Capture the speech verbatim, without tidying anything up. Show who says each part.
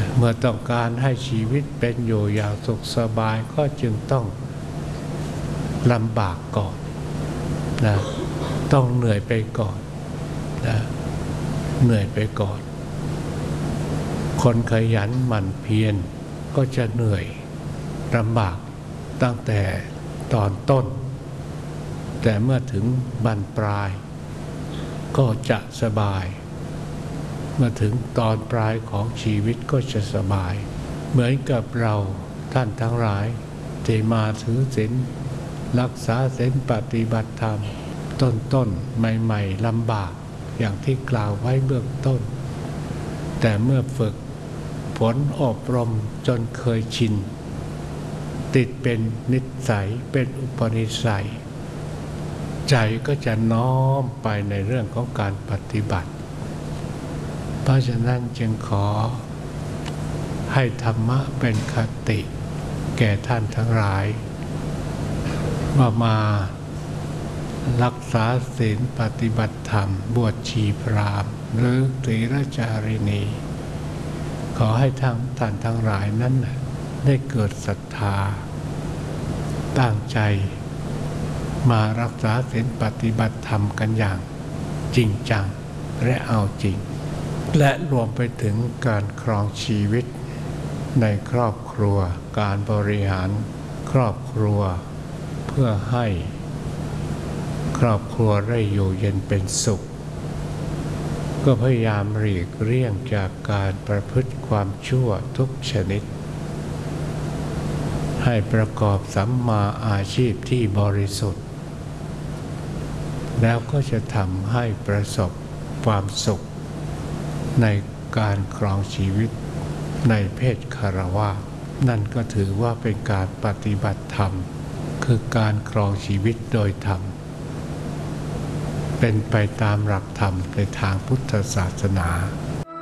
Speaker 1: เมื่อต้องการให้ชีวิตเป็นอยู่อย่างสุขสบายก็จึงต้องลำบากก่อนนะต้องเหนื่อยไปก่อนนะเหนื่อยไปก่อนคนขยันหมั่นเพียรก็จะเหนื่อยลำบากตั้งแต่ตอนต้นแต่เมื่อถึงบรรปลายก็จะสบายเมื่อถึงตอนปลายของชีวิตก็จะสบายเหมือนกับเราท่านทั้งหลายที่มาถือศีลรักษาศีลปฏิบัติธรรมต้นๆใหม่ๆลำบากอย่างที่กล่าวไว้เบื้องต้นแต่เมื่อฝึกฝนอบรมจนเคยชินติดเป็นนิสัยเป็นอุปนิสัยใจก็จะน้อมไปในเรื่องของการปฏิบัติเพราะฉะนั้นจึงขอให้ธรรมะเป็นคติแก่ท่านทั้งหลายว่ามารักษาศีลปฏิบัติธรรมบวชชีพราหมณ์หรือเถรจารินีขอให้ทั้งท่านทั้งหลายนั้นได้เกิดศรัทธาตั้งใจมารักษาศีลปฏิบัติธรรมกันอย่างจริงจังและเอาจริงและรวมไปถึงการครองชีวิตในครอบครัวการบริหารครอบครัวเพื่อให้ครอบครัวได้อยู่เย็นเป็นสุขก็พยายามหลีกเลี่ยงจากการประพฤติความชั่วทุกชนิดให้ประกอบสัมมาอาชีพที่บริสุทธิ์แล้วก็จะทำให้ประสบความสุขในการครองชีวิตในเพศคฤหัสถ์นั่นก็ถือว่าเป็นการปฏิบัติธรรมคือการครองชีวิตโดยธรรมเป็นไปตามหลักธรรมในทางพุทธศาสนา